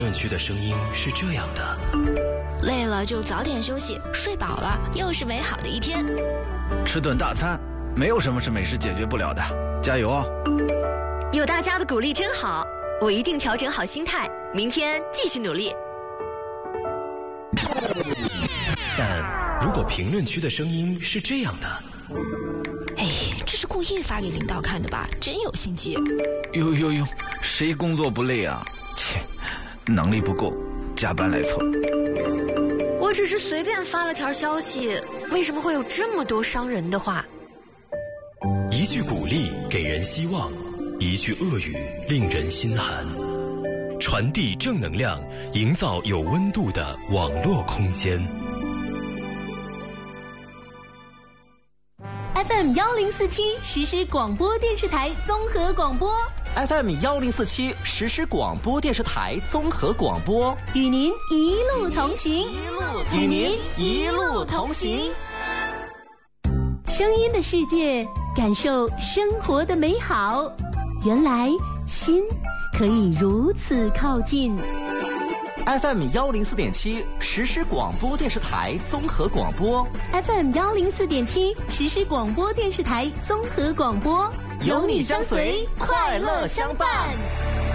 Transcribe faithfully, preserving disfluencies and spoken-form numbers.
论区的声音是这样的： 累了就早点休息，睡饱了又是美好的一天。 吃顿大餐，没有什么是美食解决不了的，加油哦！ 有大家的鼓励真好，我一定调整好心态，明天继续努力。 但如果评论区的声音是这样的： 哎，这是故意发给领导看的吧？真有心机！ 呦呦呦，谁工作不累啊？切，能力不够，加班来凑。 我只是随便发了条消息，为什么会有这么多伤人的话？ 一句鼓励给人希望，一句恶语令人心寒。传递正能量，营造有温度的网络空间。 F M 幺零四七实时广播电视台综合广播 ，F M 幺零四七实时广播电视台综合广播， 与您一路同行， 与您一路同行。 声音的世界，感受生活的美好。原来心可以如此靠近。 F M 幺零四点七实时广播电视台综合广播 ，F M 幺零四点七实时广播电视台综合广播， 有你相随，快乐相伴。